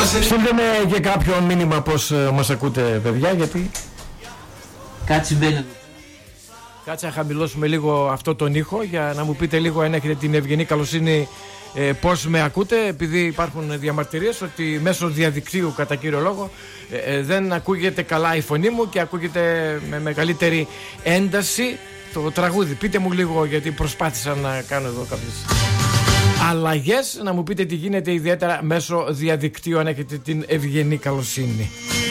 Στείλτε με και κάποιο μήνυμα πως μας ακούτε, παιδιά, γιατί... Κάτι συμβαίνει. Κάτσε να χαμηλώσουμε λίγο αυτό τον ήχο για να μου πείτε λίγο αν έχετε την ευγενή καλοσύνη πώς με ακούτε, επειδή υπάρχουν διαμαρτυρίες ότι μέσω διαδικτύου κατά κύριο λόγο δεν ακούγεται καλά η φωνή μου και ακούγεται με μεγαλύτερη ένταση το τραγούδι. Πείτε μου λίγο, γιατί προσπάθησα να κάνω εδώ κάποιες αλλαγές, να μου πείτε τι γίνεται ιδιαίτερα μέσω διαδικτύου αν έχετε την ευγενή καλοσύνη.